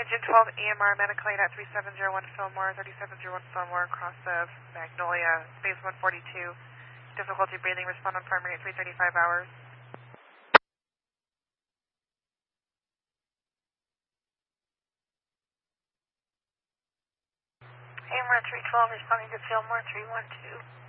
Engine 12 EMR Mediclane at 3701 Fillmore, 3701 Fillmore, across of Magnolia, space 142. Difficulty breathing, respond on primary at 3:35 hours. EMR 312 responding to Fillmore 312.